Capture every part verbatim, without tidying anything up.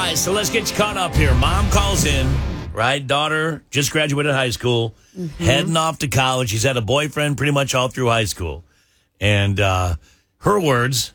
right, so let's get you caught up here. Mom calls in, right? Daughter just graduated high school, mm-hmm. heading off to college. She's had a boyfriend pretty much all through high school. And uh, her words,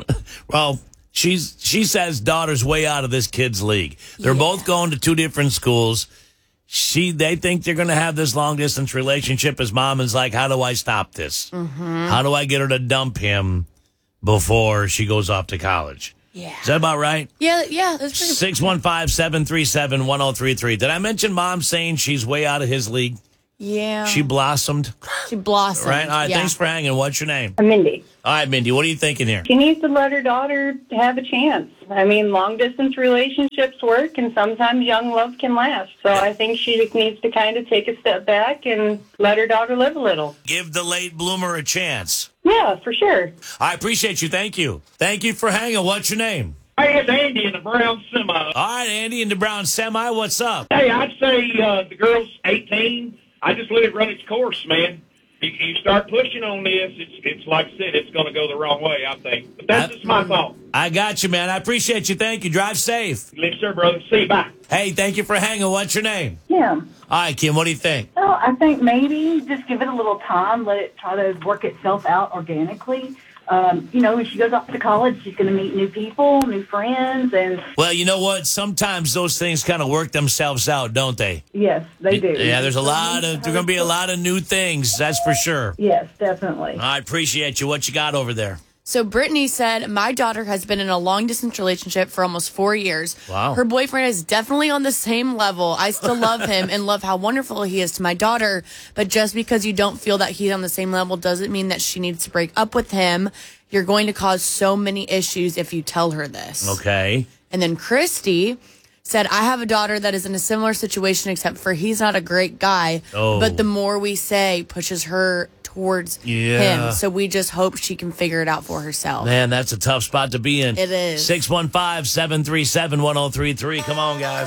well, she's she says daughter's way out of this kid's league. They're yeah. both going to two different schools. She, they think they're going to have this long-distance relationship. His mom is like, how do I stop this? Mm-hmm. How do I get her to dump him before she goes off to college? Yeah. Is that about right? Yeah, yeah. That's pretty six one five, seven three seven, one oh three three. Did I mention Mom saying she's way out of his league? Yeah. She blossomed. She blossomed. Right? All right, yeah. thanks for hanging. What's your name? I'm Mindy. All right, Mindy, what are you thinking here? She needs to let her daughter have a chance. I mean, long-distance relationships work, and sometimes young love can last. So I think she just needs to kind of take a step back and let her daughter live a little. Give the late bloomer a chance. Yeah, for sure. I appreciate you. Thank you. Thank you for hanging. What's your name? Hey, it's Andy in the brown semi. All right, Andy in the brown semi. What's up? Hey, I'd say uh, the girl's eighteen. I just let it run its course, man. You, you start pushing on this, it's, it's like I said, it's going to go the wrong way, I think. But that's I, just my thought. I got you, man. I appreciate you. Thank you. Drive safe. Yes, sir, brother. See you. Bye. Hey, thank you for hanging. What's your name? Kim. All right, Kim, what do you think? Well, I think maybe just give it a little time, let it try to work itself out organically. Um, you know, when she goes off to college, she's going to meet new people, new friends, and... Well, you know what? Sometimes those things kind of work themselves out, don't they? Yes, they do. Yeah, there's a lot of... There's going to be a lot of new things, that's for sure. Yes, definitely. I appreciate you. What you got over there? So Brittany said, my daughter has been in a long-distance relationship for almost four years. Wow. Her boyfriend is definitely on the same level. I still love him and love how wonderful he is to my daughter. But just because you don't feel that he's on the same level doesn't mean that she needs to break up with him. You're going to cause so many issues if you tell her this. Okay. And then Christy said, I have a daughter that is in a similar situation, except for he's not a great guy. Oh. But the more we say pushes her towards yeah. him. So we just hope she can figure it out for herself. Man, that's a tough spot to be in. It is. six one five, seven three seven, one oh three three. Come on, guys.